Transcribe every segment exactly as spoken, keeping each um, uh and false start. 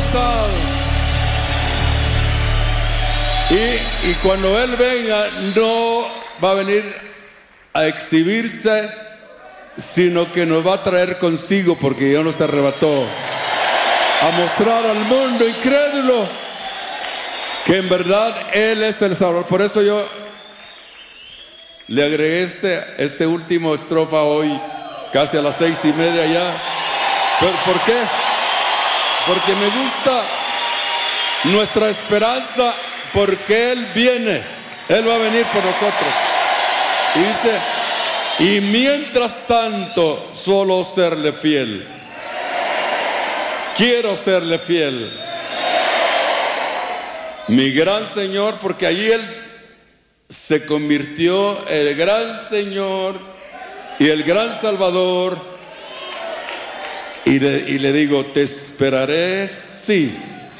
estado. Y, y cuando Él venga, no va a venir a exhibirse, sino que nos va a traer consigo, porque ya nos arrebató, a mostrar al mundo incrédulo que en verdad Él es el Salvador. Por eso yo le agregué este, este último estrofa hoy, casi a las seis y media ya. ¿Por, ¿Por qué? Porque me gusta nuestra esperanza, porque Él viene, Él va a venir por nosotros. Y dice, y mientras tanto, solo serle fiel. Quiero serle fiel. Mi gran Señor, porque allí Él se convirtió el gran Señor y el gran Salvador. Y le, y le digo, te esperaré, sí.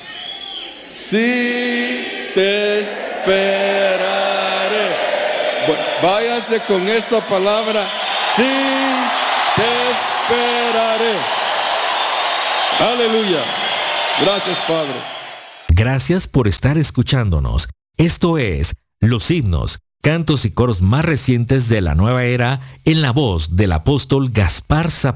Sí, te esperaré. Bueno, váyase con esa palabra. Sí, te esperaré. Aleluya. Gracias, Padre. Gracias por estar escuchándonos. Esto es Los Himnos, cantos y coros más recientes de la nueva era en la voz del apóstol Gaspar Zapata.